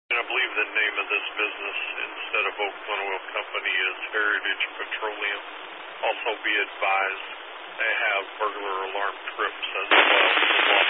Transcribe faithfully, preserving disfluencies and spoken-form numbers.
And I believe the name of this business instead of Oakland Oil Company is Heritage Petroleum. Also be advised, they have burglar alarm trips as well.